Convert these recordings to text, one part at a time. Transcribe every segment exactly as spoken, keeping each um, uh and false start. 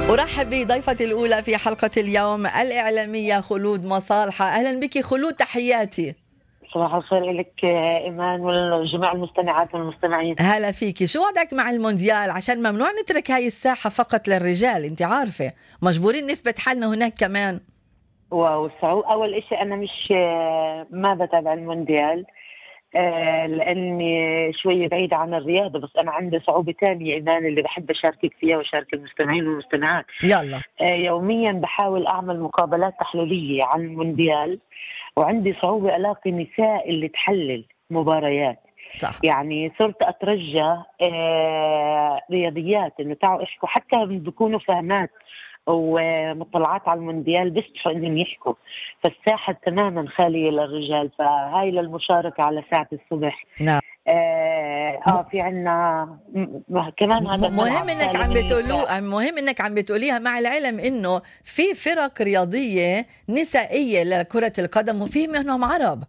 أرحب بضيفتي الأولى في حلقة اليوم الإعلامية خلود مصالحة. أهلا بك خلود، تحياتي. صباح الخير لك إيمان والجميع المستمعات والمستمعين. هلا فيكي. شو وضعك مع المونديال؟ عشان ممنوع نترك هاي الساحة فقط للرجال، انت عارفة مجبورين نثبت حالنا هناك كمان. واو صعوب. أول إشي أنا مش ما بتابع المونديال آه لأني شوية بعيدة عن الرياضة، بس أنا عندي صعوبة تانية إيمان اللي بحب أشاركك فيها وشارك المستمعين والمستمعات. يلا. آه يوميا بحاول أعمل مقابلات تحليلية عن المونديال، وعندي صعوبة ألاقي نساء اللي تحلل مباريات. صح. يعني صرت أترجى آه رياضيات إنه تعالوا احكوا، حتى بيكونوا فهمات ومطلعات على المونديال بيستحوا إنهم يحكوا، فالساحة تماما خالية للرجال. فهاي للمشاركة على ساعة الصبح. نعم. آه, آه في عنا م- كمان هذا مهم انك عم بتقولوا مهم انك عم بتقوليها، مع العلم انه في فرق رياضيه نسائيه لكره القدم وفي منهم عرب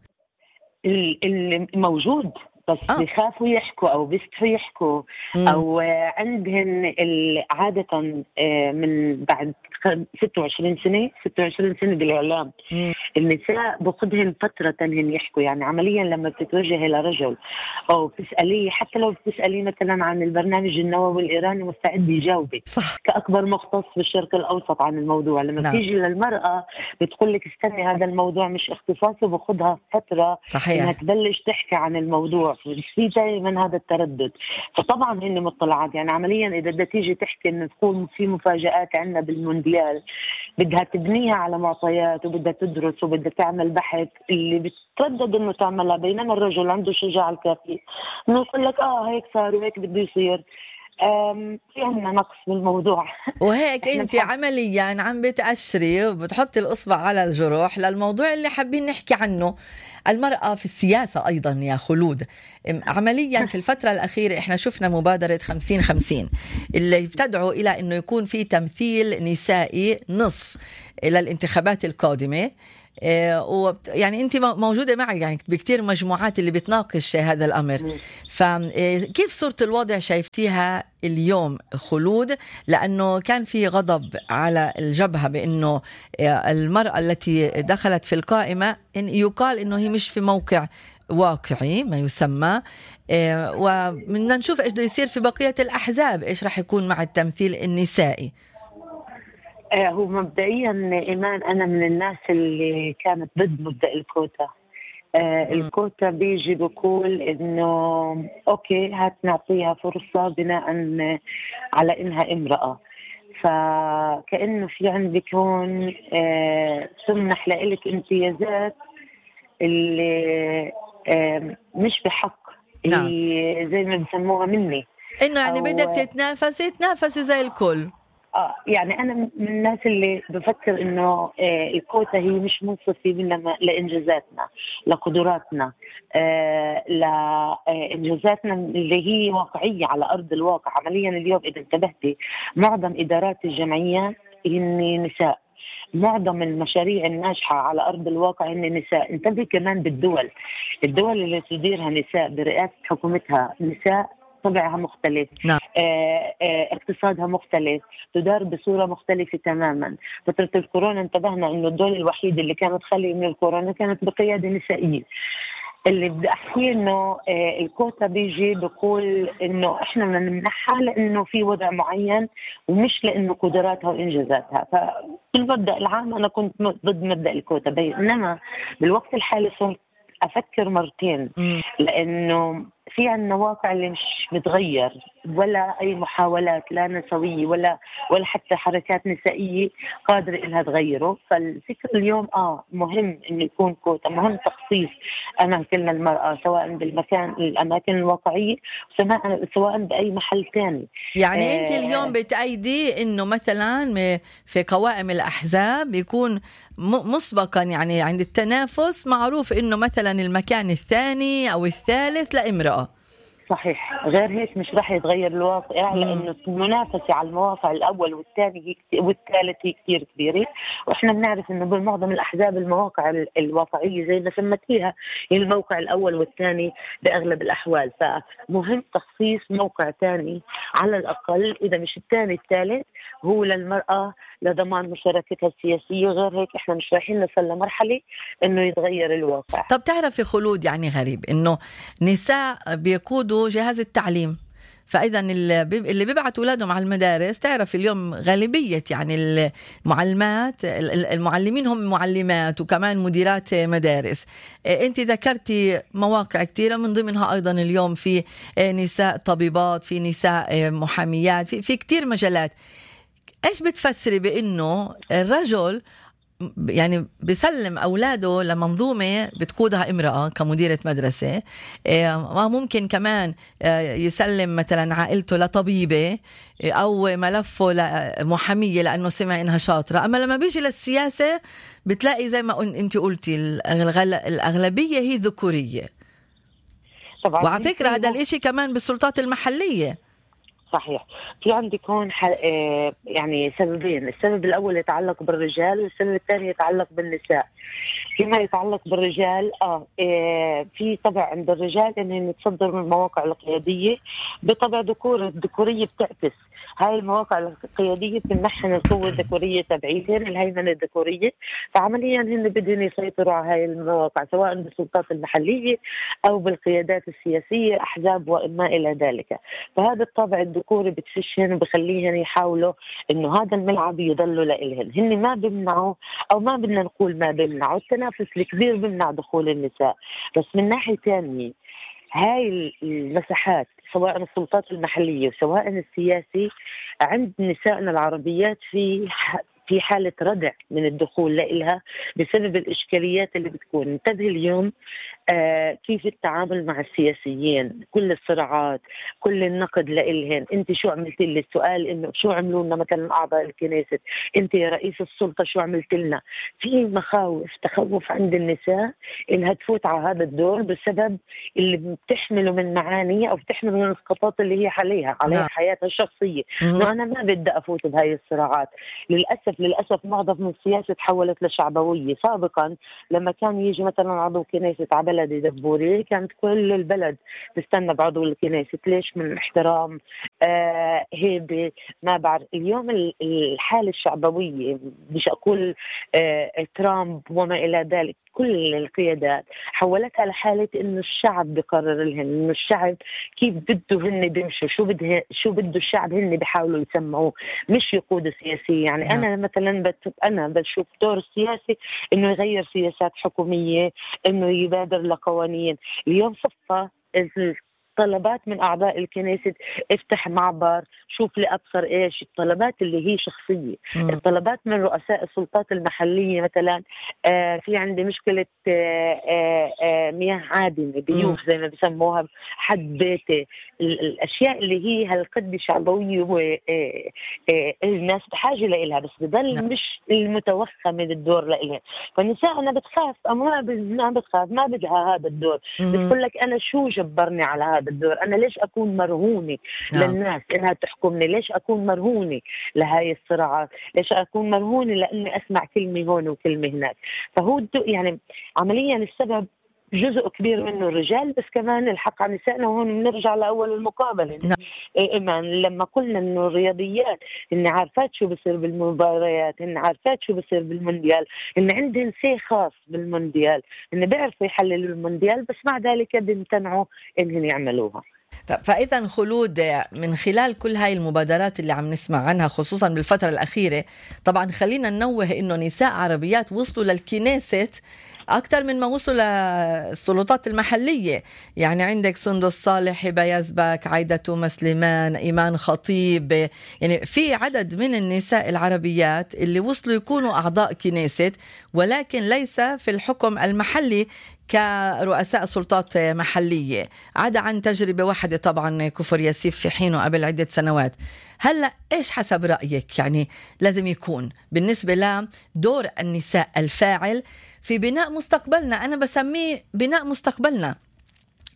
الموجود، بس آه. بيخافوا يحكوا او بيستحوا يحكوا م. او عندهن عاده من بعد ستة وعشرين سنه ستة وعشرين سنه بالاعلام م. النساء بأخذهن فتره تنهن يحكوا. يعني عمليا لما بتتوجهي لرجل او بتساليه، حتى لو بتساليه مثلا عن البرنامج النووي الايراني مستعد يجاوبك كاكبر مختص في الشرق الاوسط عن الموضوع. لما نعم. تيجي للمراه بتقول لك استني هذا الموضوع مش اختصاصي، باخذها فتره صحيح. انها تبلش تحكي عن الموضوع. في دائما هذا التردد. فطبعا هن مطلعات. يعني عمليا اذا بدها تيجي تحكي انه تكون في مفاجآت عندنا بالمونديال، بدها تبنيها على معطيات وبدها تدرس وبدها تعمل بحث اللي بتردد انه تعملها، بينما الرجل عنده الشجاعه الكافيه انه يقول لك اه هيك صار وهيك بده يصير. في عندنا نقص بالموضوع. وهيك انت عمليا عم بتأشري وبتحطي الإصبع على الجروح للموضوع اللي حابين نحكي عنه، المرأة في السياسة أيضا يا خلود. عمليا في الفترة الأخيرة إحنا شفنا مبادرة خمسين خمسين اللي بتدعو إلى أنه يكون في تمثيل نسائي نصف إلى الانتخابات القادمة. يعني أنت موجودة معي يعني بكتير مجموعات اللي بتناقش هذا الأمر، فكيف صورة الوضع شايفتيها اليوم خلود؟ لأنه كان في غضب على الجبهة بأنه المرأة التي دخلت في القائمة إن يقال أنه هي مش في موقع واقعي ما يسمى، ومن نشوف إيش بده يصير في بقية الأحزاب، إيش رح يكون مع التمثيل النسائي. هو مبدئيا إيمان أنا من الناس اللي كانت ضد مبدأ الكوتا. آه الكوتا بيجي بقول إنه أوكي هات نعطيها فرصة بناء على إنها امرأة، فكأنه في عندك هون آه تمنح لإلك امتيازات اللي آه مش بحق. نعم. زي ما بسموها مني إنه يعني بدك تتنافسي تنافسي زي الكل. آه يعني أنا من الناس اللي بفكر إنه آه الكوتا هي مش منصفة لإنجازاتنا، لقدراتنا، آه لإنجازاتنا اللي هي واقعية على أرض الواقع. عمليا اليوم إذا انتبهتي معظم إدارات الجمعيات هن نساء، معظم المشاريع الناجحة على أرض الواقع هن نساء. انتبهي كمان بالدول، الدول اللي تديرها نساء برئاسة حكومتها نساء طبعها مختلف. نعم. آه آه اقتصادها مختلف، تدار بصورة مختلفة تماما. فترة الكورونا انتبهنا انه الدولة الوحيدة اللي كانت خالية من الكورونا كانت بقيادة نسائية. اللي بدي احكيه انه آه الكوتا بيجي بقول انه احنا بدنا نمنحها لانه في وضع معين ومش لانه قدراتها وانجازاتها. فبالمبدأ العام انا كنت ضد مبدأ الكوتا، انما بالوقت الحالي صرت افكر مرتين، لانه في عنا واقع اللي مش متغير ولا أي محاولات لا نسوية ولا ولا حتى حركات نسائية قادرة إنها تغيره. فالفكرة اليوم آه مهم إنه يكون كوتا، مهم تخصيص أماكن للمرأة سواء بالمكان الأماكن الواقعية سواء سواء بأي محل تاني. يعني آه أنت اليوم بتأيدي إنه مثلا في قوائم الأحزاب يكون مسبقا يعني عند التنافس معروف إنه مثلا المكان الثاني أو الثالث لامرأة. صحيح. غير هيك مش راح يتغير الواقع، لأنه المنافسة على المواقع الأول والثاني والثالث هي كتير كبيرة، وإحنا بنعرف إنه بمعظم الأحزاب المواقع الواقعية زي ما سمتيها هي الموقع الأول والثاني بأغلب الأحوال. فمهم تخصيص موقع ثاني على الأقل، إذا مش الثاني الثالث، هو للمرأة لضمان مشاركتها السياسية. غير هيك إحنا مش رايحين نصل لمرحلة إنه يتغير الواقع. طب تعرفي خلود، يعني غريب إنه نساء بيقودوا جهاز التعليم، فإذا اللي بيبعت أولادهم على المدارس، تعرف اليوم غالبية يعني المعلمات المعلمين هم معلمات وكمان مديرات مدارس. أنت ذكرتي مواقع كثيرة، من ضمنها أيضا اليوم في نساء طبيبات، في نساء محاميات، في, في كتير مجالات. إيش بتفسري بأنه الرجل يعني بيسلم أولاده لمنظومة بتقودها امرأة كمديرة مدرسة، ممكن كمان يسلم مثلا عائلته لطبيبة أو ملفه لمحامية لأنه سمع إنها شاطرة، أما لما بيجي للسياسة بتلاقي زي ما أنت قلتي الأغلبية هي ذكورية. طبعا. وعلى فكرة هذا الإشي كمان بالسلطات المحلية. صحيح. في عندك هون يعني سببين، السبب الأول يتعلق بالرجال والسبب الثاني يتعلق بالنساء. فيما يتعلق بالرجال آه في طبع عند الرجال إنهم يتصدروا من المواقع القيادية بطبع ذكور، الذكورية بتعكس هاي المواقع القيادية بتمنحن القوة الذكورية تبعيتهم، الهيمنة الذكورية، فعمليا هن بدهم يسيطروا على هاي المواقع سواء بالسلطات المحلية أو بالقيادات السياسية، أحزاب وما إلى ذلك. فهذا الطابع الذكوري بتفشهن وبخليهن يحاولوا إنه هذا الملعب يضلوا لإلهن. هن ما بيمنعوا أو ما بدنا نقول ما بيمنعوا، التنافس الكبير بيمنع دخول النساء، بس من ناحية ثانية هاي المساحات سواء السلطات المحلية وسواء السياسي عند نسائنا العربيات في في حالة ردع من الدخول لإلها بسبب الإشكاليات اللي بتكون. انتبه اليوم آه كيف التعامل مع السياسيين، كل الصراعات، كل النقد لإلهن. انت شو عملت لي؟ السؤال انه شو عملوا لنا مثلا اعضاء الكنيسة، انت يا رئيس السلطة شو عملت لنا؟ في مخاوف، تخوف عند النساء انها تفوت على هذا الدور بسبب اللي بتحمله من معاني او بتحمله من الاسقاطات اللي هي عليها عليها حياتها الشخصية. انه انا ما بدي افوت بهاي الصراعات. للاسف للاسف معظم من السياسة تحولت لشعبوية. سابقا لما كان يجي مثلا عضو كنيسة على بلدي دبوري كانت كل البلد تستنى بعضو الكنيسة، ليش؟ من احترام آه هيبة ما بعرف. اليوم الحالة الشعبوية، مش أقول آه ترامب وما إلى ذلك، كل القيادات حولتها لحالة إنه الشعب بقرر لهن، إنه الشعب كيف بده هن بيمشوا، شو بده شو بده الشعب هن بيحاولوا يسمعوه، مش يقودوا سياسي. يعني نعم. أنا مثلا بت... أنا بشوف دور السياسي إنه يغير سياسات حكومية، إنه يبادر لقوانين. اليوم صفة طلبات من أعضاء الكنيسة، افتح معبر، شوف لي أبصر إيش الطلبات اللي هي شخصية. م. الطلبات من رؤساء السلطات المحلية مثلا آه في عندي مشكلة آه آه آه مياه عادمة، بيوت زي ما بسموها، حد بيتي، الأشياء اللي هي هالقد شعبوية والناس بحاجة لإلها، بس بضل مش المتوخى من الدور لإلها. فالنساء أنا بتخاف أو ما بتخاف، ما بدها هذا الدور، بتقول لك أنا شو جبرني على هذا الدور؟ أنا ليش أكون مرهونة للناس إنها تحكمني؟ ليش أكون مرهونة لهاي الصراعات؟ ليش أكون مرهونة لأني أسمع كلمة هون وكلمة هناك؟ فهو يعني عمليا السبب جزء كبير منه الرجال، بس كمان الحق على نسائنا. وهون بنرجع لأول المقابلة إيمان لما قلنا إنه الرياضيات إن عارفات شو بصير بالمباريات، إن عارفات شو بصير بالمونديال، إن عندهم سي خاص بالمونديال، إن بيعرفوا يحللوا المونديال، بس مع ذلك بيمتنعوا إنهم يعملوها. فإذا خلود، من خلال كل هاي المبادرات اللي عم نسمع عنها خصوصا بالفترة الأخيرة، طبعا خلينا ننوه إنه نساء عربيات وصلوا للكنيسة أكثر من ما وصلوا للسلطات المحلية. يعني عندك سندس صالح، هبة يزبك، عايدة توما سليمان، إيمان خطيب، يعني في عدد من النساء العربيات اللي وصلوا يكونوا أعضاء كنيسة، ولكن ليس في الحكم المحلي كرؤساء سلطات محلية، عدا عن تجربة واحدة طبعا كفر ياسيف في حينه قبل عدة سنوات. هلأ إيش حسب رأيك يعني لازم يكون بالنسبة لدور النساء الفاعل في بناء مستقبلنا؟ أنا بسميه بناء مستقبلنا.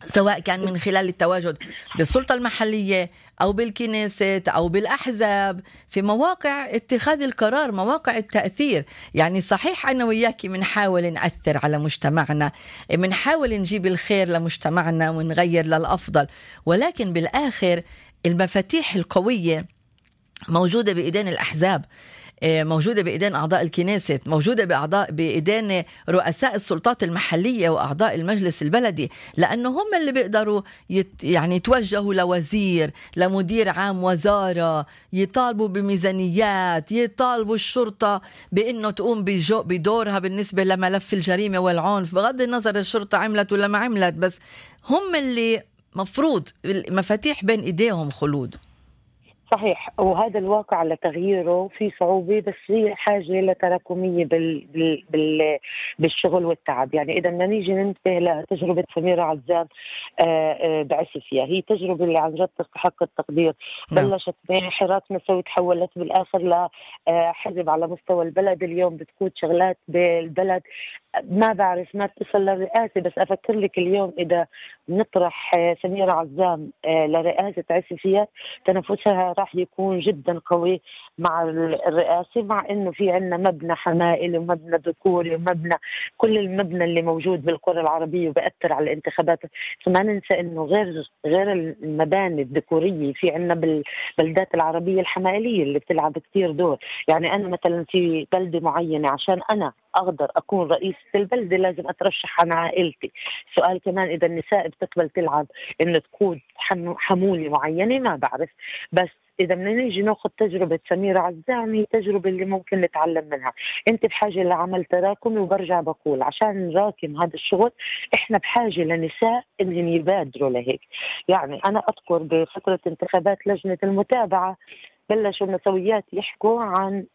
سواء كان من خلال التواجد بالسلطة المحلية أو بالكنيست أو بالأحزاب، في مواقع اتخاذ القرار، مواقع التأثير. يعني صحيح أنا وياكي منحاول نأثر على مجتمعنا، منحاول نجيب الخير لمجتمعنا ونغير للأفضل، ولكن بالآخر المفاتيح القوية موجودة بإيدين الأحزاب، موجودة بإيدين أعضاء الكنيسة، موجودة بأعضاء بإيدين رؤساء السلطات المحلية وأعضاء المجلس البلدي، لأنه هم اللي بيقدروا يت يعني يتوجهوا لوزير، لمدير عام وزارة، يطالبوا بميزانيات، يطالبوا الشرطة بأنه تقوم بدورها بالنسبة لملف الجريمة والعنف، بغض النظر الشرطة عملت ولا ما عملت، بس هم اللي مفروض المفاتيح بين إيديهم. خلود صحيح، وهذا الواقع لتغييره في صعوبة، بس هي حاجة لتراكمية بال... بال... بال... بالشغل والتعب. يعني إذا بدنا نيجي ننتبه لتجربة سميرة عزام بعسفية، هي تجربة اللي عن جد تستحق التقدير. بلشت بحراك نسوي، تحولت بالآخر لحزب على مستوى البلد، اليوم بتكون شغلات بالبلد ما بعرف ما اتصل للرئاسة. بس أفكر لك اليوم إذا نطرح سميرة عزام لرئاسة عسفية، تنافسها راح يكون جدا قوي مع الرئاسة، مع إنه في عنا مبنى حمائل ومبنى ذكوري ومبنى كل المبنى اللي موجود بالقرى العربية وبأثر على الانتخابات. فما ننسى إنه غير غير المباني الذكورية، في عنا بالبلدات العربية الحمائلية اللي بتلعب كتير دور. يعني أنا مثلا في بلدة معينة، عشان أنا أقدر أكون رئيسة البلدة لازم أترشح عن عائلتي. سؤال كمان، إذا النساء بتقبل تلعب إنه تكون حمولة معينة، ما بعرف. بس إذا بدنا نيجي ناخذ تجربة سميرة عزام، هي تجربة اللي ممكن نتعلم منها. أنت بحاجة لعمل تراكمي، وبرجع بقول عشان نراكم هذا الشغل إحنا بحاجة لنساء إنهم يبادروا لهيك. يعني أنا أذكر بفترة انتخابات لجنة المتابعة بلشوا النسويات يحكوا عن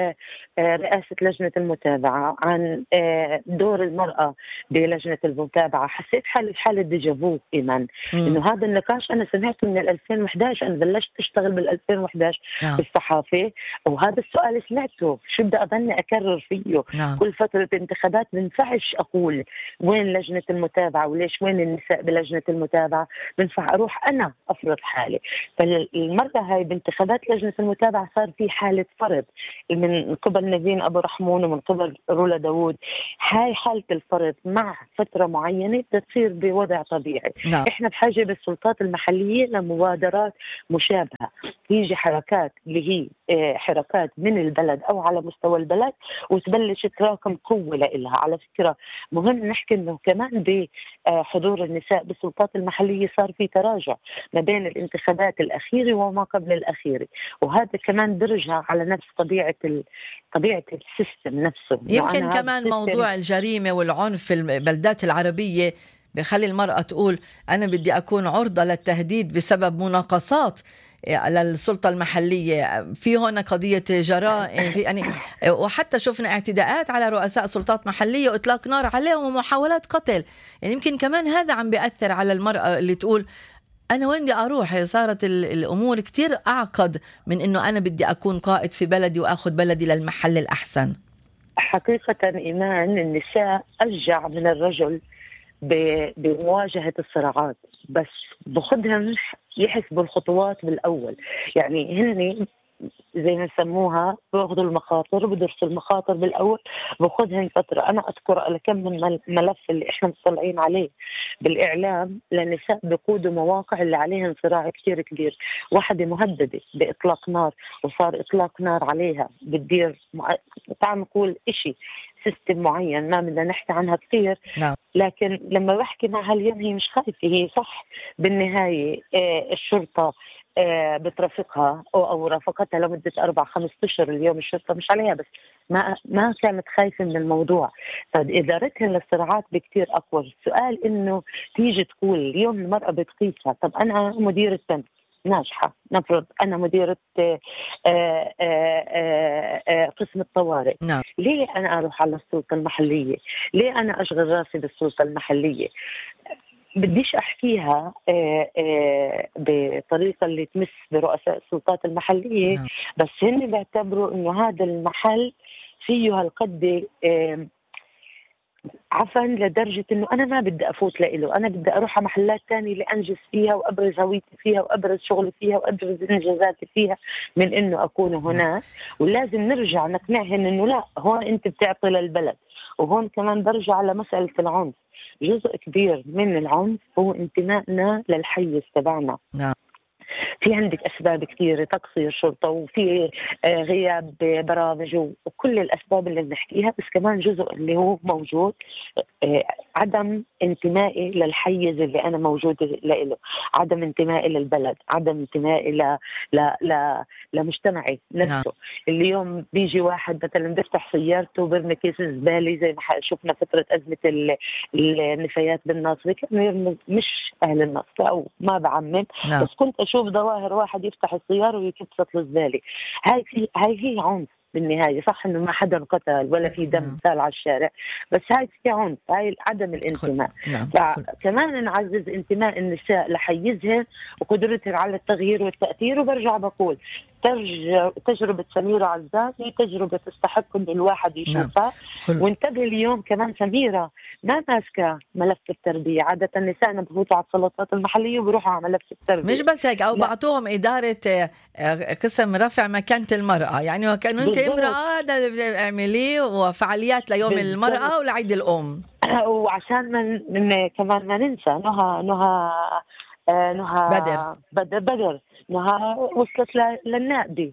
رئاسة لجنة المتابعة، عن دور المرأة بلجنة المتابعة. حسيت حالي بحالة ديجافو إيمان، إنه هذا النقاش أنا سمعته من ألفين وإحدى عشر. أنا بلشت أشتغل بال ألفين وإحدى عشر نعم. بالصحافة، وهذا السؤال سمعته، شو بدي أظني أكرر فيه. نعم. كل فترة انتخابات بنفعش أقول وين لجنة المتابعة وليش وين النساء بلجنة المتابعة، بنفع أروح أنا أفرض حالي. فالمرة هاي بانتخابات لجنة المتابعة صار في حالة فرض من قبل نيفين أبو رحمون ومن قبل رولا داوود. هاي حالة الفرض مع فترة معينة بتصير بوضع طبيعي. نعم. إحنا بحاجة بالسلطات المحلية لمبادرات مشابهة، تيجي حركات اللي هي حركات من البلد أو على مستوى البلد وتبلش تراكم قوة لإلها. على فكرة مهم نحكي إنه كمان بحضور النساء بالسلطات المحلية صار في تراجع ما بين الانتخابات الأخيرة وما قبل الأخيرة، وهذا كمان برجع على نفس طبيعة طبيعة السيستم نفسه. يمكن كمان موضوع الجريمة والعنف في البلدات العربية بخلي المرأة تقول أنا بدي أكون عرضة للتهديد بسبب مناقصات للسلطة المحلية. في هنا قضية جرائم، في يعني وحتى شفنا اعتداءات على رؤساء سلطات محلية وإطلاق نار عليهم ومحاولات قتل. يعني يمكن كمان هذا عم بيأثر على المرأة اللي تقول أنا وين بدي أروح. صارت الأمور كتير أعقد من إنه أنا بدي أكون قائد في بلدي وأخذ بلدي للمحل الأحسن. حقيقة إيمان النساء أشجع من الرجل بمواجهة الصراعات، بس بخدهم يحسبوا الخطوات بالأول. يعني هن زي ما يسموها بأخذوا المخاطر، بدرسوا المخاطر بالأول، بأخذهم فترة. أنا أذكر على كم من ملف اللي إحنا مطلعين عليه بالإعلام للنساء بقودوا مواقع اللي عليهم صراع كتير كبير. واحدة مهددة بإطلاق نار وصار إطلاق نار عليها، بتدير تعال نقول إشي سيستم معين ما بدنا نحكي عنها كثير. نعم. لكن لما بحكي معها اليوم هي مش خايفة، هي صح بالنهاية آه الشرطة آه بترافقها أو, أو رافقتها لمدة أربع خمس أشهر. اليوم الشرطة مش عليها، بس ما ما كانت خايفة من الموضوع. فإدارتها للصراعات بكتير أقوى. السؤال إنه تيجي تقول اليوم المرأة بتقيسها، طب أنا مديرة بنك ناجحة، نفرض أنا مديرة آآ آآ آآ قسم الطوارئ، نعم. ليه أنا أروح على السلطة المحلية؟ ليه أنا أشغل راسي بالسلطة المحلية؟ بديش أحكيها آآ آآ بطريقة اللي تمس برؤساء السلطات المحلية. نعم. بس هن بيعتبروا إنه هذا المحل فيه هالقد عفوا لدرجة إنه أنا ما بدي أفوت لإله، أنا بدي أروح على محلات تانية لأنجز فيها وأبرز هويتي فيها وأبرز شغلي فيها وأبرز إنجازاتي فيها من إنه أكون هناك. ولازم نرجع نقنعهن إنه لا، هون أنت بتعطي للبلد. وهون كمان برجع على مسألة العنف، جزء كبير من العنف هو انتمائنا للحيز تبعنا. نعم. في عندك أسباب كثيرة، تقصير شرطة، وفي غياب برامج، وكل الأسباب اللي بنحكيها، بس كمان جزء اللي هو موجود عدم انتمائي للحيز اللي أنا موجود له، عدم انتمائي للبلد، عدم انتمائي ل... ل... ل... لمجتمعي نفسه. نعم. اليوم بيجي واحد مثلا بيفتح سيارته وبرمي كيس زبالة زي ما شفنا فترة أزمة النفايات بالناصرة، مش أهل النصر أو ما بعمم. نعم. بس كنت أشوف ظواهر واحد يفتح السيارة ويكب سطل الزبالة. هاي في هاي هي عنف بالنهاية. صح إنه ما حدا قتل ولا في دم سال على الشارع، بس هاي في عنف، هاي عدم الانتماء. نعم. فكمان نعزز انتماء النساء لحيزهن وقدرتهن على التغيير والتأثير. وبرجع بقول تجربة سميرة عزام هي تجربة تستحق إن الواحد يشوفها. نعم. وانتبه اليوم كمان سميرة ما ماسكة ملف التربية، عادة نسائنا بفوتوا على السلطات المحلية وبروحوا على ملف التربية. مش بس هيك، أو بعطوهم إدارة قسم رفع مكانة المرأة، يعني وكأنه أنت امرأة هذا اللي بتعمليه، وفعاليات ليوم بالضبط. المرأة ولعيد الأم. وعشان من, من كمان ما ننسى نهى نهى نهى بدر بدر بدر نهى وصلت للنائبة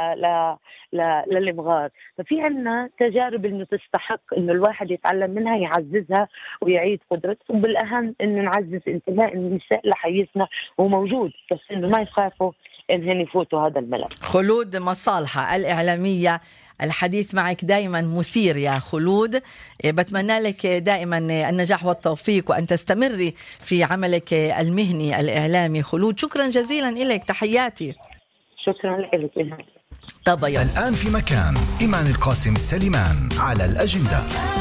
للإمغار. ففي عنا تجارب إنه تستحق إنه الواحد يتعلم منها، يعززها ويعيد قدرته. وبالأهم إنه نعزز انتماء النساء لحيزنا وموجود، بس إنه ما يخافوا إنهم يفوتوا هذا الملف. خلود مصالحة الإعلامية، الحديث معك دائما مثير يا خلود. بتمنى لك دائما النجاح والتوفيق وأن تستمري في عملك المهني الإعلامي. خلود شكرا جزيلا لك، تحياتي. شكرا لك. طب الآن في مكان إيمان القاسم سليمان على الأجندة.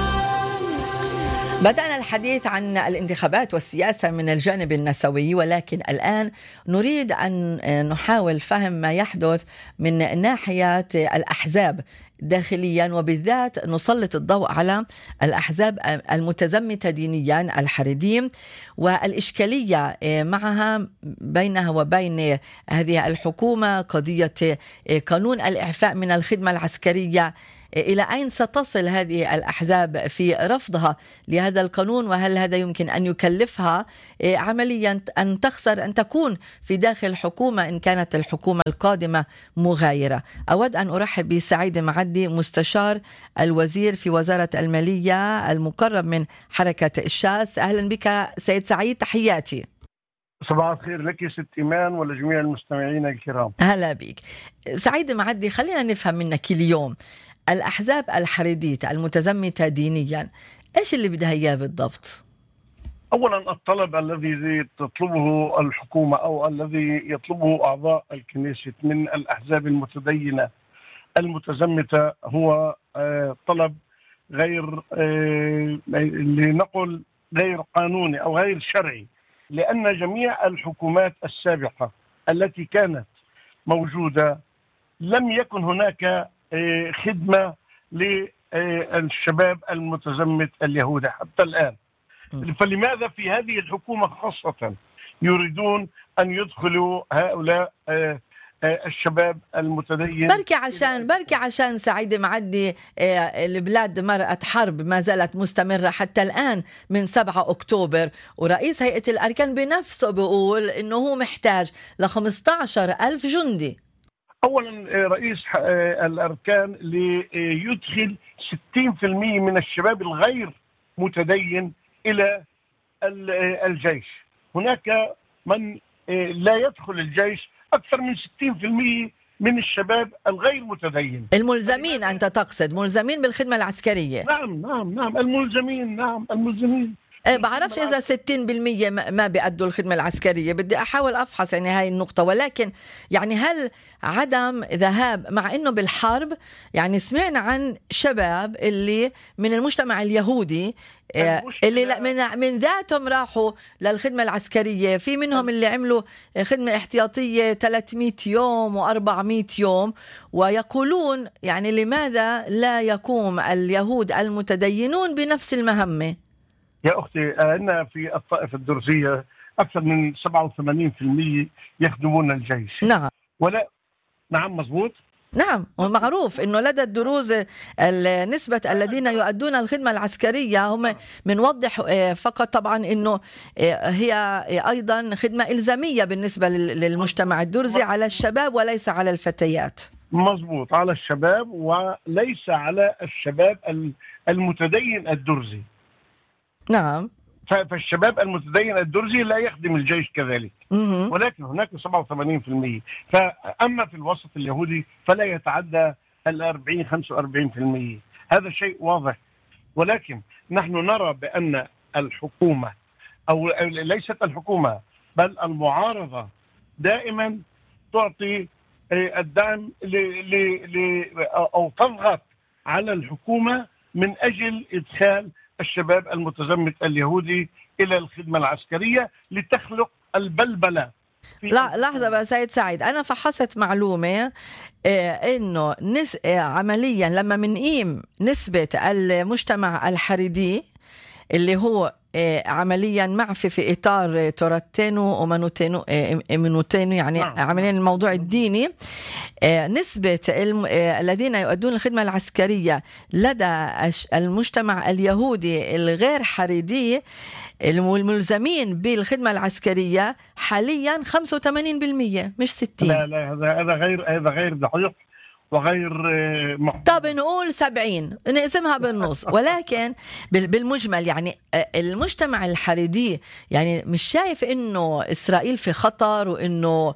بدأنا الحديث عن الانتخابات والسياسة من الجانب النسوي، ولكن الآن نريد أن نحاول فهم ما يحدث من ناحية الأحزاب داخليا، وبالذات نسلط الضوء على الأحزاب المتزمتة دينيا الحريديم والإشكالية معها بينها وبين هذه الحكومة قضية قانون الإعفاء من الخدمة العسكرية. إلى أين ستصل هذه الأحزاب في رفضها لهذا القانون؟ وهل هذا يمكن أن يكلفها عمليا أن تخسر أن تكون في داخل الحكومة إن كانت الحكومة القادمة مغايرة؟ أود أن أرحب بسعيد معدي، مستشار الوزير في وزارة المالية المقرب من حركة الشاس. أهلا بك سيد سعيد، تحياتي. صباح الخير لك ست إيمان ولجميع المستمعين الكرام. أهلا بك سعيد معدي. خلينا نفهم منك اليوم الأحزاب الحريدية المتزمتة دينيا إيش اللي بدها إياه بالضبط؟ أولا الطلب الذي تطلبه الحكومة أو الذي يطلبه أعضاء الكنيسة من الأحزاب المتدينة المتزمتة هو طلب غير لنقل غير قانوني أو غير شرعي، لأن جميع الحكومات السابقة التي كانت موجودة لم يكن هناك خدمة للشباب المتزمت اليهودي حتى الآن. فلماذا في هذه الحكومة خاصة يريدون أن يدخلوا هؤلاء الشباب المتدين؟ بركي عشان بركي عشان سعيد معدي البلاد مرأت حرب ما زالت مستمرة حتى الآن من سبعة أكتوبر، ورئيس هيئة الأركان بنفسه بيقول إنه هو محتاج لخمسة عشر ألف جندي. أولا رئيس الأركان ليدخل ستين بالمئة من الشباب الغير متدين إلى الجيش. هناك من لا يدخل الجيش أكثر من ستين بالمئة من الشباب الغير متدين الملزمين. أنت تقصد ملزمين بالخدمة العسكرية؟ نعم نعم نعم الملزمين نعم الملزمين إيه بعرفش إذا ستين بالمية ما بيأدوا الخدمة العسكرية، بدي أحاول أفحص يعني هاي النقطة. ولكن يعني هل عدم ذهاب، مع إنه بالحرب يعني سمعنا عن شباب اللي من المجتمع اليهودي اللي من من ذاتهم راحوا للخدمة العسكرية، في منهم اللي عملوا خدمة احتياطية ثلاثمئة يوم وأربعمئة يوم، ويقولون يعني لماذا لا يقوم اليهود المتدينون بنفس المهمة؟ يا أختي أنا في الطائفة الدرزية أكثر من سبعة وثمانين بالمئة يخدمون الجيش. نعم. ولا نعم مضبوط. نعم، ومعروف انه لدى الدروز نسبة الذين يؤدون الخدمة العسكرية هم بنوضح فقط طبعا انه هي ايضا خدمة الزامية بالنسبة للمجتمع الدرزي على الشباب وليس على الفتيات. مضبوط، على الشباب وليس على الشباب المتدين الدرزي. نعم. فالشباب المتدين الدرزي لا يخدم الجيش كذلك، ولكن هناك سبعة وثمانين بالمئة. فأما في الوسط اليهودي فلا يتعدى الأربعين خمسة وأربعين بالمئة، هذا شيء واضح. ولكن نحن نرى بأن الحكومة أو ليست الحكومة بل المعارضة دائما تعطي الدعم ل ل أو تضغط على الحكومة من أجل إدخال الشباب المتزمت اليهودي إلى الخدمة العسكرية لتخلق البلبلة. لا لحظة بقى سيد سعيد، أنا فحصت معلومة إيه إنه نس... إيه عمليا لما منقيم نسبة المجتمع الحريدي اللي هو إيه عمليا معفي في إطار توراتينو ومانوتينو إيه منوتينو يعني نعم. عمليا الموضوع الديني، إيه نسبة الم... إيه الذين يؤدون الخدمة العسكرية لدى المجتمع اليهودي الغير حريدي الملزمين بالخدمة العسكرية حاليا خمسة وثمانين بالمئة مش ستين. لا لا هذا هذا غير هذا غير دقيق وغير محكوم. طب نقول سبعين نقسمها بالنص. ولكن بالمجمل يعني المجتمع الحريدي يعني مش شايف انه اسرائيل في خطر، وانه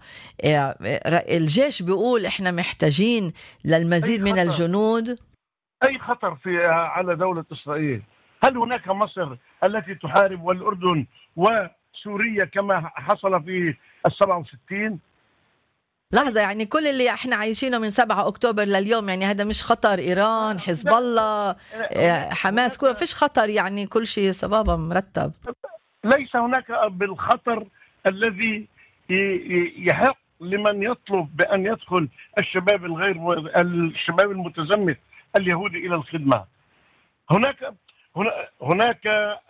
الجيش بيقول احنا محتاجين للمزيد من الجنود. اي خطر في على دولة اسرائيل؟ هل هناك مصر التي تحارب والأردن وسوريا كما حصل في السبعة وستين؟ لحظة، يعني كل اللي احنا عايشينه من سبعة أكتوبر لليوم يعني هذا مش خطر؟ إيران، حزب الله، حماس، كله فيش خطر، يعني كل شيء صبابة مرتب. ليس هناك بالخطر الذي يحق لمن يطلب بأن يدخل الشباب الغير الشباب المتزمت اليهودي إلى الخدمة. هناك هناك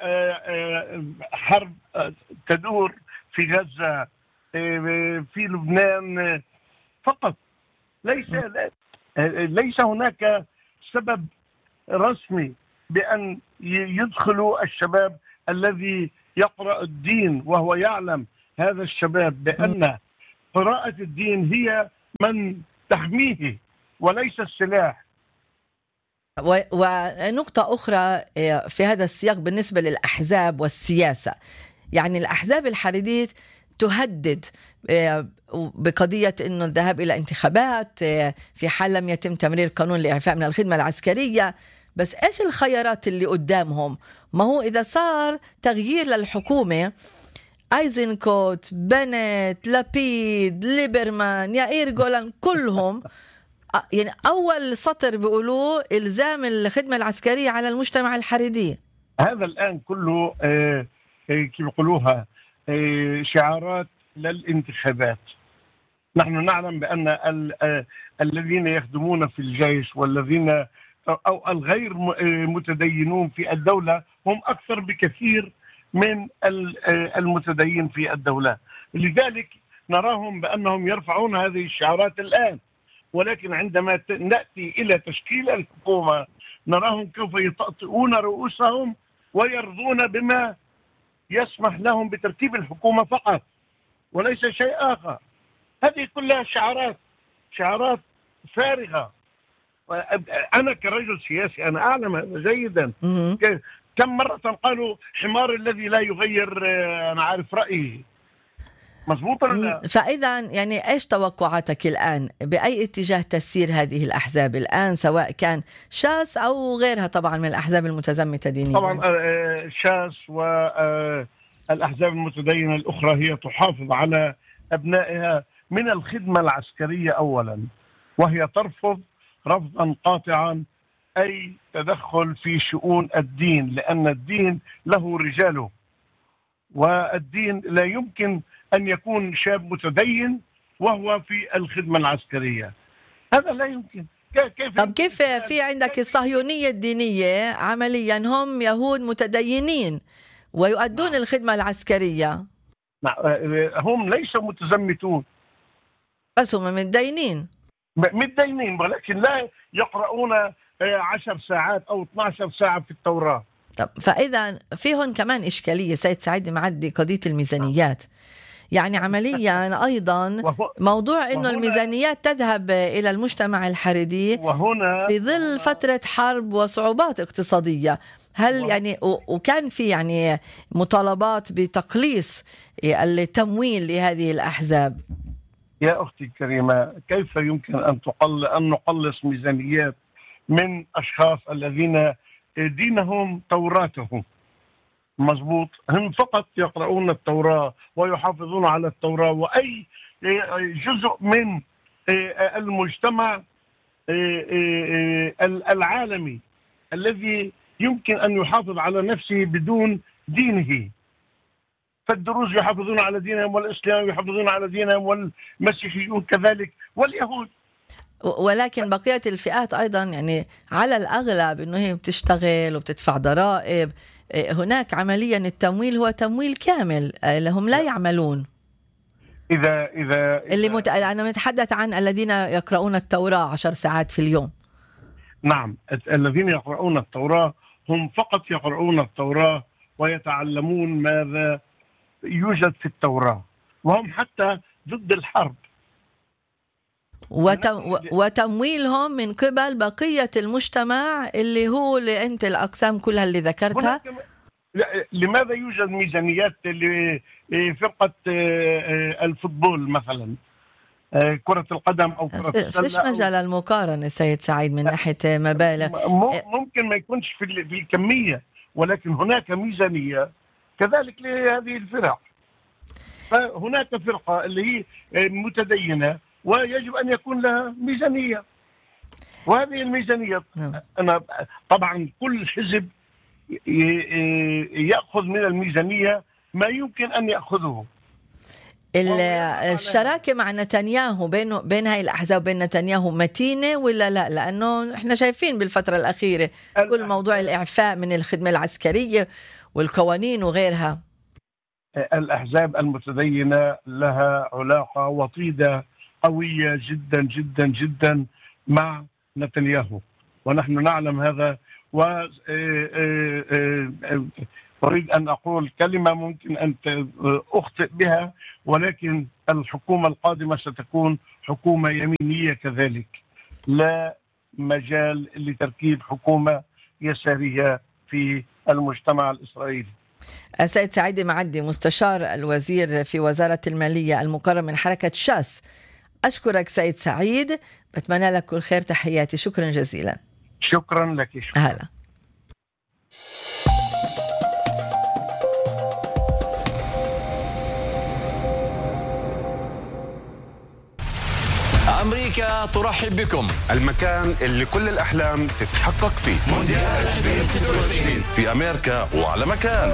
حرب تدور في غزة، في لبنان فقط. ليس ليس هناك سبب رسمي بأن يدخلوا الشباب الذي يقرأ الدين وهو يعلم هذا الشباب بأن قراءة الدين هي من تحميه وليس السلاح. ونقطة أخرى في هذا السياق بالنسبة للأحزاب والسياسة، يعني الأحزاب الحريدية تهدد بقضية أنه الذهاب إلى انتخابات في حال لم يتم تمرير قانون الإعفاء من الخدمة العسكرية. بس إيش الخيارات اللي قدامهم؟ ما هو إذا صار تغيير للحكومة، أيزنكوت، بنت، لابيد، ليبرمان، يائير جولان، كلهم يعني أول سطر بيقولوه إلزام الخدمة العسكرية على المجتمع الحريدي. هذا الآن كله كيف يقولوها شعارات للانتخابات. نحن نعلم بأن الذين يخدمون في الجيش والذين أو الغير متدينون في الدولة هم أكثر بكثير من المتدين في الدولة، لذلك نراهم بأنهم يرفعون هذه الشعارات الآن. ولكن عندما نأتي إلى تشكيل الحكومة نراهم كيف يطأطئون رؤوسهم ويرضون بما يسمح لهم بترتيب الحكومة فقط وليس شيء آخر. هذه كلها شعارات شعارات فارغة. أنا كرجل سياسي أنا أعلم هذا جيدا. كم مرة قالوا حمار الذي لا يغير أنا عارف رأيه. مزبوط ولا لا؟ فإذا يعني إيش توقعاتك الآن بأي اتجاه تسير هذه الأحزاب الآن، سواء كان شاس أو غيرها طبعا من الأحزاب المتزمتة دينيا؟ طبعا شاس والأحزاب المتدينة الأخرى هي تحافظ على أبنائها من الخدمة العسكرية أولا، وهي ترفض رفضا قاطعا أي تدخل في شؤون الدين، لأن الدين له رجاله، والدين لا يمكن أن يكون شاب متدين وهو في الخدمة العسكرية، هذا لا يمكن. كيف طب كيف في عندك الصهيونية الدينية عمليا هم يهود متدينين ويؤدون الخدمة العسكرية؟ هم ليسوا متزمتون بس هم متدينين متدينين ولكن لا يقرؤون عشر ساعات أو اثنتي عشرة ساعة في التوراة. طب فإذا فيهن كمان إشكالية سيد سعيد معدي، قضية الميزانيات. يعني عمليا أيضا موضوع إنه الميزانيات تذهب إلى المجتمع الحريدي وهنا في ظل فترة حرب وصعوبات اقتصادية. هل يعني وكان في يعني مطالبات بتقليص التمويل لهذه الأحزاب؟ يا أختي الكريمة، كيف يمكن أن تقل أن نقلص ميزانيات من أشخاص الذين دينهم توراتهم؟ مضبوط، هم فقط يقرؤون التوراة ويحافظون على التوراة، وأي جزء من المجتمع العالمي الذي يمكن أن يحافظ على نفسه بدون دينه. فالدروز يحافظون على دينهم، والإسلام يحافظون على دينهم، والمسيحيون كذلك، واليهود. ولكن بقية الفئات أيضا يعني على الأغلب أنه هي بتشتغل وبتدفع ضرائب. هناك عمليا التمويل هو تمويل كامل لهم لا يعملون. إذا إذا, إذا اللي مت... أنا نتحدث عن الذين يقرؤون التوراة عشر ساعات في اليوم. نعم، الذين يقرؤون التوراة هم فقط يقرؤون التوراة ويتعلمون ماذا يوجد في التوراة، وهم حتى ضد الحرب. وتم... وتمويلهم من قبل بقية المجتمع اللي هو اللي أنت الأقسام كلها اللي ذكرتها. لماذا يوجد ميزانيات لفرقة الفوتبول مثلا، كرة القدم أو كرة السلة؟ فيش مجال المقارنة سيد سعيد من ناحية مبالغ. ممكن ما يكونش في الكمية، ولكن هناك ميزانية كذلك لهذه الفرق. فهناك فرقة اللي هي متدينة ويجب أن يكون لها ميزانية، وهذه الميزانية أنا طبعا كل حزب يأخذ من الميزانية ما يمكن أن يأخذه. الشراكة مع نتنياهو بين بين هاي الأحزاب وبين نتنياهو متينة ولا لا؟ لأنه إحنا شايفين بالفترة الأخيرة كل موضوع الإعفاء من الخدمة العسكرية والقوانين وغيرها. الأحزاب المتدينة لها علاقة وطيدة قوية جدا جدا جدا مع نتنياهو، ونحن نعلم هذا. وأريد أن أقول كلمة ممكن أن أخطئ بها، ولكن الحكومة القادمة ستكون حكومة يمينية كذلك، لا مجال لتركيب حكومة يسارية في المجتمع الإسرائيلي. السيد سعيد معدي مستشار الوزير في وزارة المالية المقرر من حركة شاس، أشكرك سيد سعيد، بتمنى لك كل خير، تحياتي، شكرا جزيلا. شكرا لك. شكرا. هلا. أمريكا ترحب بكم، المكان اللي كل الأحلام تتحقق فيه. مونديال ألفين وستة وعشرين في أمريكا وعلى مكان،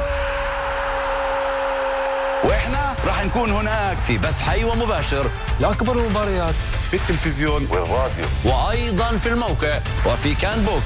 وإحنا راح نكون هناك في بث حي ومباشر لأكبر المباريات في التلفزيون والراديو، وأيضا في الموقع وفي كان بوكس.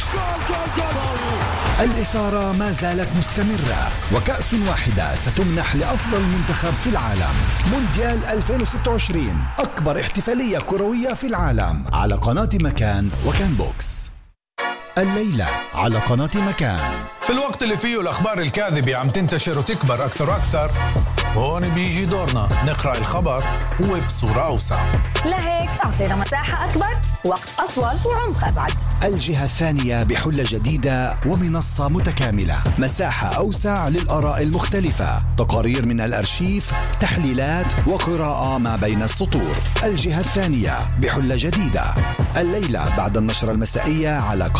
الإثارة ما زالت مستمرة، وكأس واحدة ستمنح لأفضل منتخب في العالم. مونديال ألفين وستة وعشرين، أكبر احتفالية كروية في العالم، على قناة مكان وكان بوكس. الليلة على قناة مكان. في الوقت اللي فيه الأخبار الكاذبة عم تنتشر وتكبر أكثر وأكثر، وهون بيجي دورنا نقرأ الخبر وبصورة أوسع. لهيك أعطينا مساحة أكبر، وقت أطول وعمق أبعد. الجهة الثانية بحلة جديدة ومنصة متكاملة، مساحة أوسع للآراء المختلفة، تقارير من الأرشيف، تحليلات وقراءة ما بين السطور. الجهة الثانية بحلة جديدة الليلة بعد النشرة المسائية على